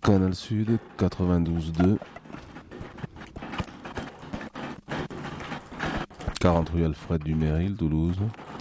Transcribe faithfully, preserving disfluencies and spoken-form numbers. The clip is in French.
Canal Sud quatre-vingt-douze deux, quarante rue Alfred Duméry, Toulouse.